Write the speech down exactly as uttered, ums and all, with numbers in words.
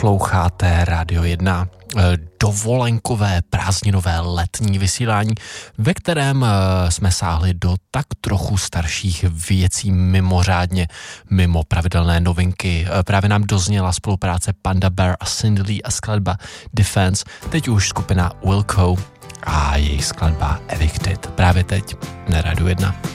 Posloucháte Radio jedna, dovolenkové, prázdninové letní vysílání, ve kterém jsme sáhli do tak trochu starších věcí mimořádně mimo pravidelné novinky. Právě nám dozněla spolupráce Panda Bear a Cindy Lee a skladba Defense, teď už skupina Wilco a jejich skladba Evicted. Právě teď na Radio jedna.